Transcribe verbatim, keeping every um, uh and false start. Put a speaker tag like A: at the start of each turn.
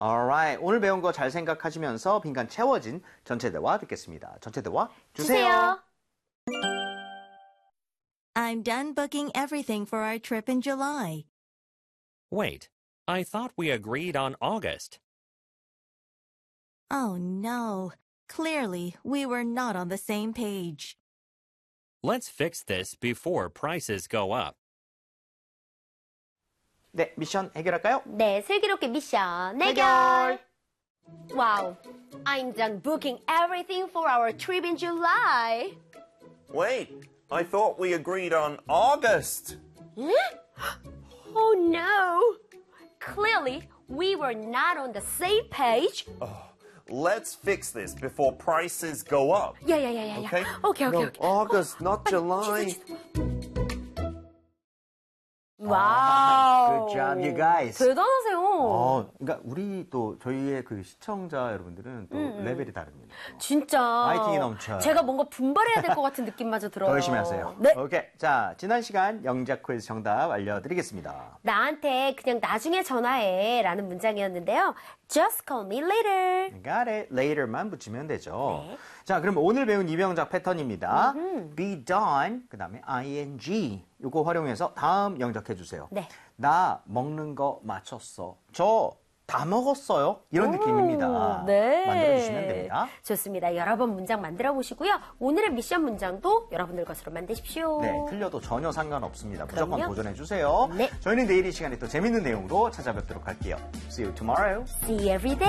A: Alright, 오늘 배운 거 잘 생각하시면서 빈칸 채워진 전체 대화 듣겠습니다. 전체 대화 주세요.
B: 주세요.
C: I'm done booking everything for our trip in July.
D: Wait, I thought we agreed on August.
C: Oh no, clearly we were not on the same page.
D: Let's fix this before prices go up.
A: 네, 미션 해결할까요?
B: 네, 슬기롭게 미션 해결. Wow, I'm done booking everything for our trip in July.
E: Wait, I thought we agreed on August.
B: Oh no, clearly we were not on the same page.
E: Let's fix this before prices go up.
B: Yeah, yeah, yeah, yeah.
E: Okay?
B: Okay, okay,
E: No,
B: okay.
E: August, not July.
B: 와우.
A: Good job, you guys.
B: 대단하세요.
A: 어, 그러니까 우리 또 저희의 그 시청자 여러분들은 또
B: 음, 음.
A: 레벨이 다릅니다.
B: 진짜.
A: 파이팅이 넘쳐요.
B: 제가 뭔가 분발해야 될 것 같은 느낌마저 들어요.
A: 더 열심히 하세요.
B: 네.
A: 오케이. 자, 지난 시간 영작 퀴즈 정답 알려드리겠습니다.
B: 나한테 그냥 나중에 전화해 라는 문장이었는데요. Just call me later.
A: Got it. Later만 붙이면 되죠.
B: 네.
A: 자, 그럼 오늘 배운 이명작 패턴입니다.
B: 음흠.
A: be done, 그 다음에 ing. 이거 활용해서 다음 영작해 주세요.
B: 네.
A: 나 먹는 거 마쳤어. 저 다 먹었어요. 이런
B: 오,
A: 느낌입니다.
B: 네.
A: 만들어주시면 됩니다.
B: 좋습니다. 여러 번 문장 만들어 보시고요. 오늘의 미션 문장도 여러분들 것으로 만드십시오.
A: 네, 틀려도 전혀 상관없습니다. 무조건
B: 그럼요.
A: 도전해 주세요.
B: 네.
A: 저희는 내일 이 시간에 또 재밌는 내용으로 찾아뵙도록 할게요. See you tomorrow.
B: See you every day.